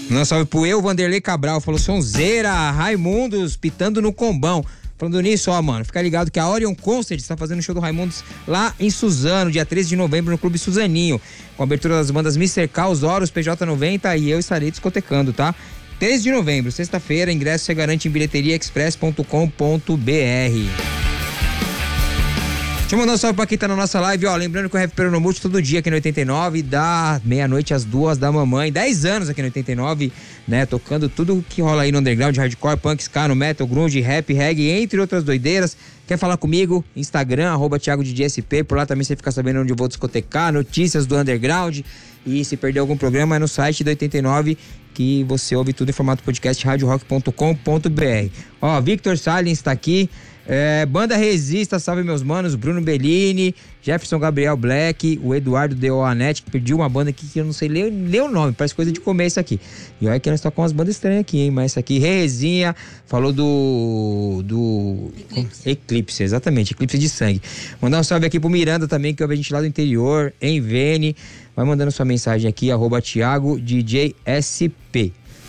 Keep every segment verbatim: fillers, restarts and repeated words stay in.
Um salve pro eu, Vanderlei Cabral, falou sonzeira, Raimundos, pitando no combão. Falando nisso, ó, mano, fica ligado que a Orion Concert está fazendo o show do Raimundos lá em Suzano, dia treze de novembro, no Clube Suzaninho, com a abertura das bandas mister K, Os Horus, P J noventa e eu estarei discotecando, tá? treze de novembro, sexta-feira, ingresso você garante em bilheteria express ponto com ponto b r. Deixa eu mandar um salve pra quem tá na nossa live, ó, lembrando que o Rap Peronomulti todo dia aqui no oitenta e nove, da meia-noite às duas da mamãe, dez anos aqui no oitenta e nove, né, tocando tudo que rola aí no underground, hardcore, punk, ska, no metal, grunge, rap, reggae, entre outras doideiras. Quer falar comigo? Instagram, arroba Thiago D J S P, por lá também você fica sabendo onde eu vou discotecar, notícias do underground, e se perder algum programa é no site do oitenta e nove, que você ouve tudo em formato podcast, rádio rock ponto com ponto b r. Ó, Victor Salins tá aqui. É, Banda Resista, salve meus manos, Bruno Bellini, Jefferson Gabriel Black, o Eduardo Deoanete, que pediu uma banda aqui que eu não sei ler, ler o nome, parece coisa de comer isso aqui. E olha que nós tocamos umas bandas estranhas aqui, hein, mas essa aqui, Rezinha, falou do... do... Eclipse. Eclipse, exatamente, Eclipse de Sangue. Mandar um salve aqui pro Miranda também, que ouve a gente lá do interior, em Vene. Vai mandando sua mensagem aqui, arroba Thiago D J S P.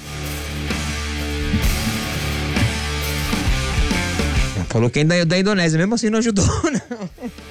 Falou que é da Indonésia, mesmo assim não ajudou, não.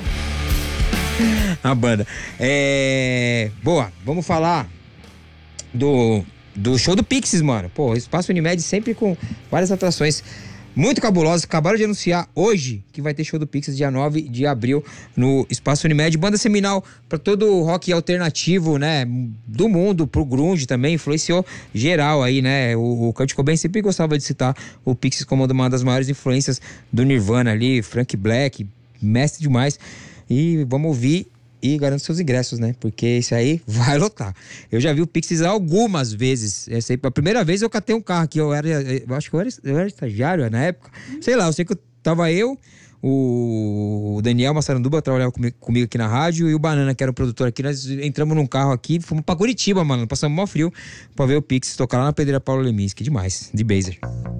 A banda. É... Boa, vamos falar do, do show do Pixies, mano. Pô, o Espaço Unimed sempre com várias atrações muito cabulosas. Acabaram de anunciar hoje que vai ter show do Pixies dia nove de abril no Espaço Unimed. Banda seminal pra todo o rock alternativo, né, do mundo, pro grunge também, influenciou geral aí, né. O, o Kurt Cobain sempre gostava de citar o Pixies como uma das maiores influências do Nirvana ali, Frank Black, mestre demais. E vamos ouvir e garante seus ingressos, né? Porque esse aí vai lotar. Eu já vi o Pixies algumas vezes. Essa aí, a primeira vez eu catei um carro aqui. Eu era, eu acho que eu era, eu era estagiário na época. Sei lá, eu sei que eu tava eu, o Daniel Massaranduba trabalhava comigo, comigo aqui na rádio, e o Banana, que era o produtor aqui. Nós entramos num carro aqui, fomos pra Curitiba, mano. Passamos mó frio pra ver o Pixies tocar lá na Pedreira Paulo Leminski. Demais, de Baser.